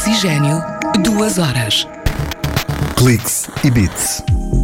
Oxigênio, 2 horas. Cliques e Bits.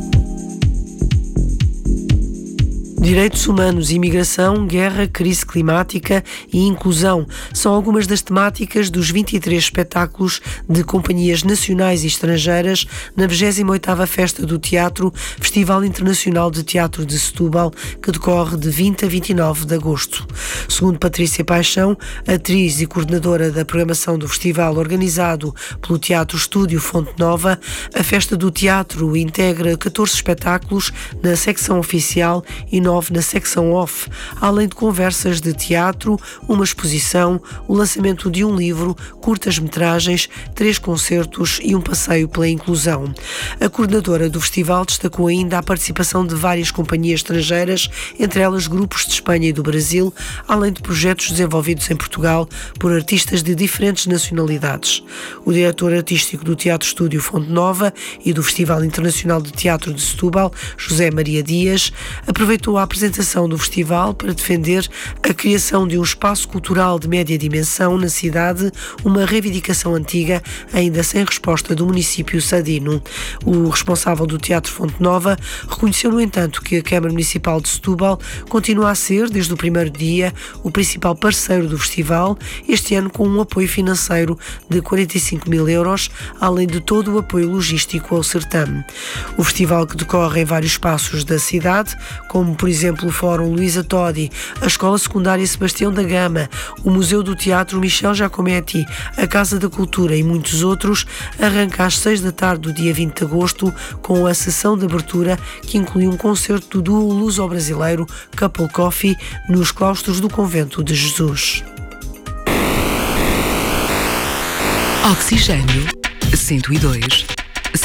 Direitos humanos, imigração, guerra, crise climática e inclusão são algumas das temáticas dos 23 espetáculos de companhias nacionais e estrangeiras na 28ª Festa do Teatro, Festival Internacional de Teatro de Setúbal, que decorre de 20 a 29 de agosto. Segundo Patrícia Paixão, atriz e coordenadora da programação do festival organizado pelo Teatro Estúdio Fonte Nova, a Festa do Teatro integra 14 espetáculos na secção oficial e 9 na secção off, além de conversas de teatro, uma exposição, o lançamento de um livro, curtas-metragens, 3 concertos e um passeio pela inclusão. A coordenadora do festival destacou ainda a participação de várias companhias estrangeiras, entre elas grupos de Espanha e do Brasil, além de projetos desenvolvidos em Portugal por artistas de diferentes nacionalidades. O diretor artístico do Teatro Estúdio Fonte Nova e do Festival Internacional de Teatro de Setúbal, José Maria Dias, aproveitou a apresentação do festival para defender a criação de um espaço cultural de média dimensão na cidade, uma reivindicação antiga, ainda sem resposta do município sadino. O responsável do Teatro Fonte Nova reconheceu, no entanto, que a Câmara Municipal de Setúbal continua a ser, desde o primeiro dia, o principal parceiro do festival, este ano com um apoio financeiro de 45 mil euros, além de todo o apoio logístico ao certame. O festival, que decorre em vários espaços da cidade, como por exemplo o Fórum Luísa Todi, a Escola Secundária Sebastião da Gama, o Museu do Teatro Michel Giacometti, a Casa da Cultura e muitos outros, arranca às 6 da tarde do dia 20 de agosto com a sessão de abertura, que inclui um concerto do duo luso-brasileiro Couple Coffee nos claustros do Convento de Jesus. Oxigênio 102.